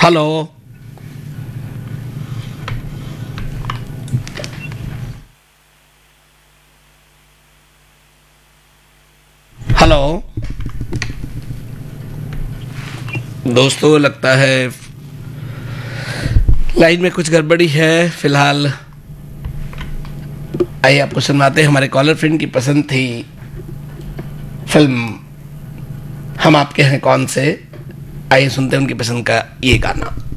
Hello. Hello दोस्तों, लगता है लाइन में कुछ गड़बड़ी है। फिलहाल आइए आपको सुनवाते हैं। हमारे कॉलर फ्रेंड की पसंद थी फिल्म हम आपके हैं कौन से। आइए सुनते हैं उनकी पसंद का ये गाना।